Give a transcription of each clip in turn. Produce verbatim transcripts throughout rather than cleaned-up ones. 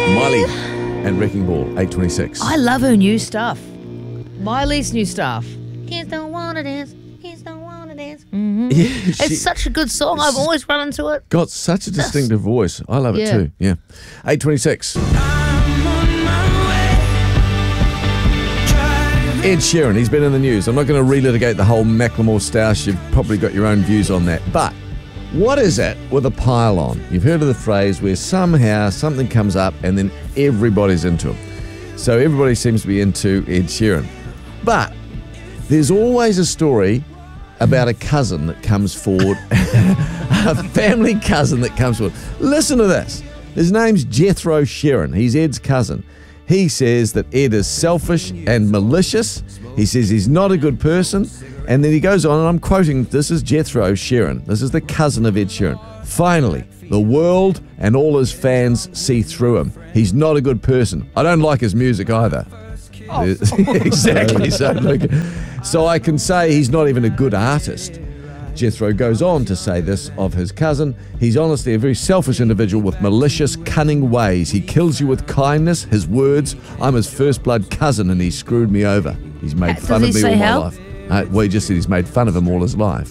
Miley and Wrecking Ball, eight twenty-six. I love her new stuff. Miley's new stuff. Kids don't wanna dance. Kids don't wanna dance. Mm-hmm. Yeah, it's she- such a good song. I've always run into it. Got such a distinctive voice. I love it Yeah. too. Yeah. eight twenty-six. Ed Sheeran, he's been in the news. I'm not going to relitigate the whole Macklemore stoush. You've probably got your own views on that. But what is it with a pile-on? You've heard of the phrase where somehow something comes up and then everybody's into him. So everybody seems to be into Ed Sheeran. But there's always a story about a cousin that comes forward, a family cousin that comes forward. Listen to this. His name's Jethro Sheeran. He's Ed's cousin. He says that Ed is selfish and malicious. He says he's not a good person. And then he goes on, and I'm quoting, this is Jethro Sheeran. This is the cousin of Ed Sheeran. Finally, the world and all his fans see through him. He's not a good person. I don't like his music either. Oh. Exactly. So, look, so I can say he's not even a good artist. Jethro goes on to say this of his cousin. He's honestly a very selfish individual with malicious, cunning ways. He kills you with kindness, his words. I'm his first blood cousin and he screwed me over. He's made Does fun he of me say all my how? life. Uh, well, he just said he's made fun of him all his life.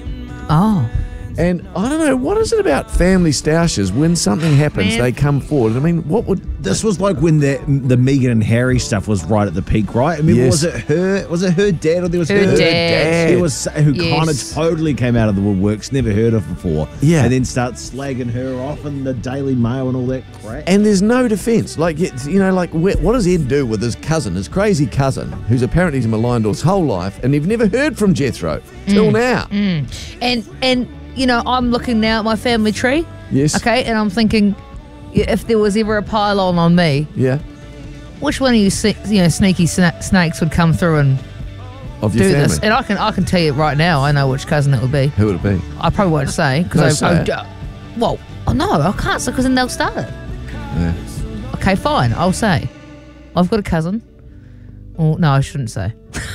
Oh. And I don't know, what is it about family stoushes when something happens, Man. they come forward? I mean, what would... This was like when the the Meghan and Harry stuff was right at the peak, right? I mean, Yes. was it her? Was it her dad or there was Her her, dad. He was who kind of Yes. totally came out of the woodworks, never heard of before. Yeah. and then starts slagging her off in the Daily Mail and all that crap. And there's no defence. Like, it's- you know, like, wh- what does Ed do with his cousin, his crazy cousin, who's apparently he's maligned all his whole life, and you've never heard from Jethro till now? And, and you know, I'm looking now at my family tree. Yes. Okay, and I'm thinking, if there was ever a pile-on on me, Yeah. which one of you, se- you know, sneaky sna- snakes would come through and Of your do family. this? And I can, I can tell you right now, I know which cousin it would be. Who would it be? I probably won't say No, because say I, it. I, well, oh, no, I can't say because then they'll start it. Yeah. Okay, fine, I'll say. I've got a cousin. Oh no, I shouldn't say.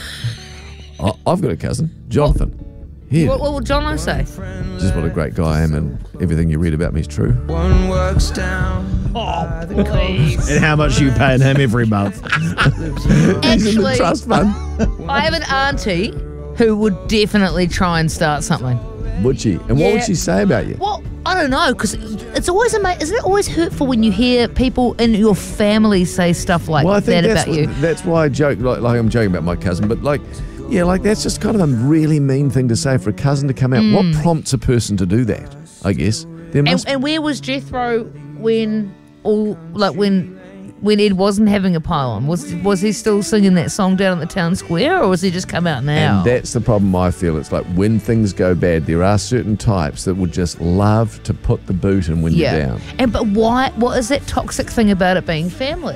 I- I've got a cousin, Jonathan. Yeah. What, what will Jono say? Just what a great guy I am, and everything you read about me is true. One works down. Oh, please. And how much you paying him every month? He's in the Actually, trust fund. I have an auntie who would definitely try and start something. Would she? And what Yeah. would she say about you? Well, I don't know, because it's always ama- isn't it always hurtful when you hear people in your family say stuff like Well, I think that that's about what, you? that's why I joke. Like, like I'm joking about my cousin, but like, yeah, like that's just kind of a really mean thing to say for a cousin to come out. What prompts a person to do that? I guess there And, must. and where was Jethro when all like when when Ed wasn't having a pile-on? Was was he still singing that song down at the town square, or was he just come out now? And that's the problem I feel. It's like when things go bad, there are certain types that would just love to put the boot in when yeah. you're down. And but why? What is that toxic thing about it being family?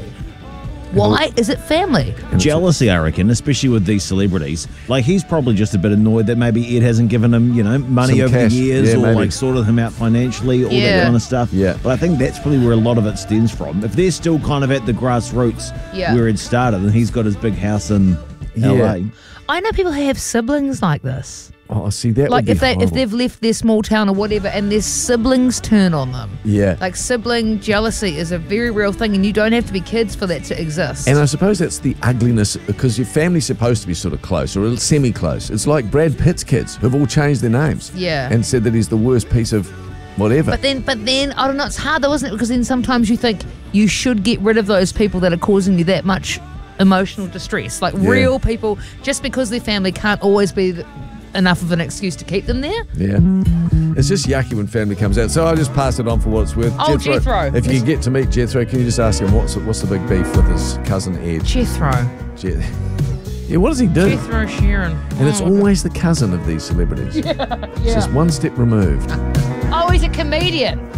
Why is it family? Jealousy, I reckon, especially with these celebrities. Like, he's probably just a bit annoyed that maybe Ed hasn't given him, you know, money Some over cash. the years Yeah, or maybe. like sorted him out financially, all Yeah. that kind of stuff. Yeah. But I think that's probably where a lot of it stems from. If they're still kind of at the grassroots Yeah. where it started, and he's got his big house in L A. Yeah. I know people who have siblings like this. Oh, see that Like would be if they if horrible. they've left their small town or whatever, and their siblings turn on them. Yeah. Like sibling jealousy is a very real thing, and you don't have to be kids for that to exist. And I suppose that's the ugliness, because your family's supposed to be sort of close or semi-close. It's like Brad Pitt's kids who've all changed their names. Yeah. And said that he's the worst piece of whatever. But then, but then, I don't know. It's hard though, isn't it? Because then sometimes you think you should get rid of those people that are causing you that much emotional distress. Like Yeah. real people, just because their family can't always be th- enough of an excuse to keep them there. Yeah. It's just yucky when family comes out. So I just pass it on for what it's worth. Oh, Jethro. If you get to meet Jethro, can you just ask him what's what's the big beef with his cousin Ed? Jethro. Je- yeah, what does he do? Jethro Sheeran. And it's Oh. always the cousin of these celebrities. It's just one step removed. Oh, he's a comedian.